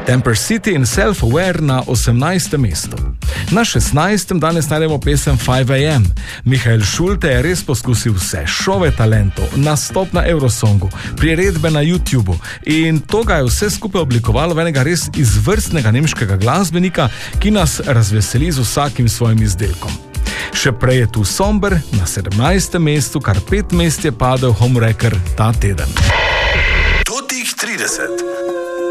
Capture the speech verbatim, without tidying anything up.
Temper City in Self-Aware na osemnajstem mestu. Na šestnajstem danes najdemo pesem five a m. Mihael Schulte je res poskusil vse, šove talentov, nastop na Eurosongu, priredbe na YouTubeu in to ga je vse skupaj oblikovalo v enega res izvrstnega nemškega glasbenika, ki nas razveseli z vsakim svojim izdelkom. Še prej je tu Somber, na sedemnajstem mestu, kar pet mest je padel Homewrecker ta teden. Tutih trideset.